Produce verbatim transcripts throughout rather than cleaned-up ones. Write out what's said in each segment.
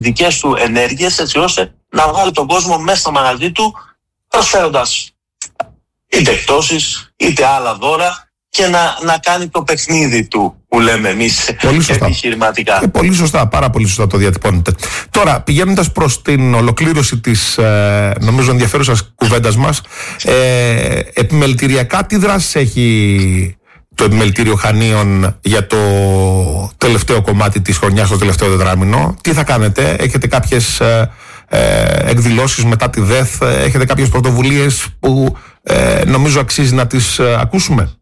δικές του ενέργειες, έτσι ώστε να βάλει τον κόσμο μέσα στο μαγαζί του, προσφέροντας είτε εκτόσεις είτε άλλα δώρα, και να, να κάνει το παιχνίδι του που λέμε εμείς επιχειρηματικά. Ε, πολύ σωστά, πάρα πολύ σωστά το διατυπώνετε. Τώρα, πηγαίνοντας προς την ολοκλήρωση της ε, νομίζω ενδιαφέρουσας κουβέντας μας, ε, επιμελητηριακά τι δράσεις έχει το Επιμελητήριο Χανίων για το τελευταίο κομμάτι της χρονιάς, το τελευταίο τετράμινο? Τι θα κάνετε? Έχετε κάποιες ε, ε, εκδηλώσεις μετά τη ΔΕΘ? Έχετε κάποιες πρωτοβουλίες που ε, νομίζω αξίζει να τις ε, ακούσουμε?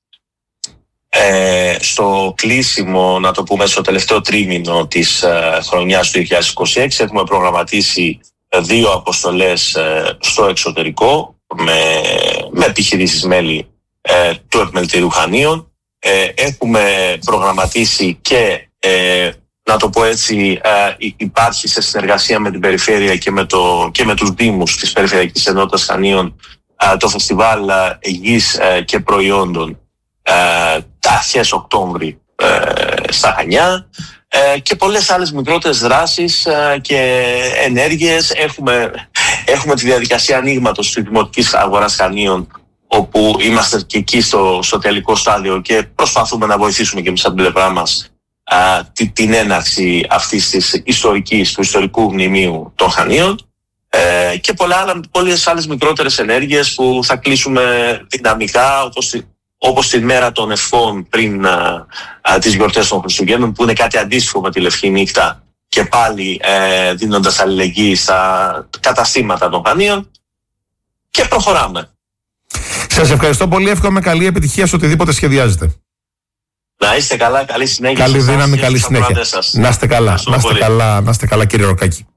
Ε, στο κλείσιμο, να το πούμε, στο τελευταίο τρίμηνο της ε, χρονιάς του είκοσι είκοσι έξι έχουμε προγραμματίσει ε, δύο αποστολές ε, στο εξωτερικό με, με επιχειρήσεις μέλη ε, του Επιμελητηρίου Χανίων. Ε, έχουμε προγραμματίσει και, ε, να το πω έτσι, ε, υπάρχει σε συνεργασία με την Περιφέρεια και με, το, και με τους Δήμους της Περιφερειακής Ενότητας Χανίων ε, το Φεστιβάλ Γης ε, και Προϊόντων Ε, τα αρχές Οκτώβρη ε, στα Χανιά, ε, και πολλές άλλες μικρότερες δράσεις ε, και ενέργειες. Έχουμε, έχουμε τη διαδικασία ανοίγματος της Δημοτικής Αγοράς Χανίων, όπου είμαστε και εκεί στο, στο τελικό στάδιο και προσπαθούμε να βοηθήσουμε και εμείς από την πλευρά μας ε, την, την έναρξη αυτής της ιστορικής, του ιστορικού μνημείου των Χανίων, ε, και πολλά άλλα, πολλές άλλες μικρότερες ενέργειες που θα κλείσουμε δυναμικά, όπως όπως τη μέρα των ευχών πριν α, α, τις γιορτές των Χριστουγέννων, που είναι κάτι αντίστοιχο με τη Λευκή Νύχτα, και πάλι ε, δίνοντας αλληλεγγύη στα καταστήματα των Χανίων, και προχωράμε. Σας ευχαριστώ πολύ, εύχομαι καλή επιτυχία σε οτιδήποτε σχεδιάζετε. Να είστε καλά, καλή συνέχεια. Καλή δύναμη, καλή συνέχεια. Να είστε καλά, να είστε καλά, να είστε καλά κύριε Ροκάκη.